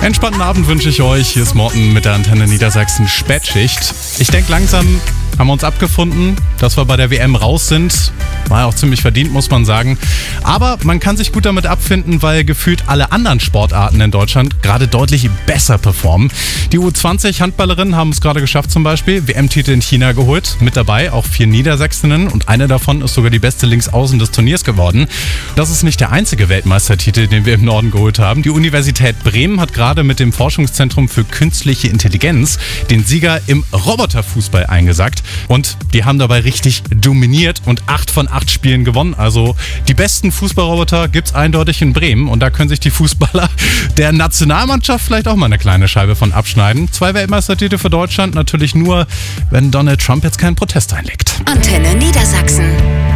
Entspannten Abend wünsche ich euch. Hier ist Morten mit der Antenne Niedersachsen Spätschicht. Ich denke, langsam haben wir uns abgefunden, dass wir bei der WM raus sind. War ja auch ziemlich verdient, muss man sagen. Aber man kann sich gut damit abfinden, weil gefühlt alle anderen Sportarten in Deutschland gerade deutlich besser performen. Die U20-Handballerinnen haben es gerade geschafft zum Beispiel. WM-Titel in China geholt. Mit dabei auch 4 Niedersächsinnen und eine davon ist sogar die beste Linksaußen des Turniers geworden. Das ist nicht der einzige Weltmeistertitel, den wir im Norden geholt haben. Die Universität Bremen hat gerade mit dem Forschungszentrum für künstliche Intelligenz den Sieger im Roboterfußball eingesackt. Und die haben dabei richtig dominiert und 8 von 8 Spielen gewonnen. Also die besten Fußballroboter gibt's eindeutig in Bremen. Und da können sich die Fußballer der Nationalmannschaft vielleicht auch mal eine kleine Scheibe von abschneiden. 2 Weltmeistertitel für Deutschland, natürlich nur, wenn Donald Trump jetzt keinen Protest einlegt. Antenne Niedersachsen.